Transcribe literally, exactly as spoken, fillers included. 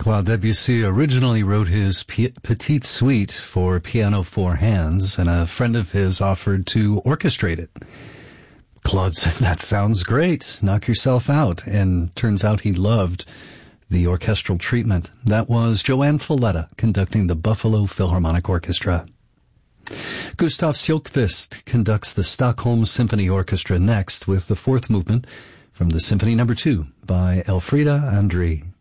Claude Debussy originally wrote his P- Petite Suite for piano four hands, and a friend of his offered to orchestrate it. Claude said, that sounds great. Knock yourself out. And turns out he loved the orchestral treatment. That was Joanne Falletta conducting the Buffalo Philharmonic Orchestra. Gustav Sjökvist conducts the Stockholm Symphony Orchestra next with the fourth movement from the Symphony Number Two by Elfriede André.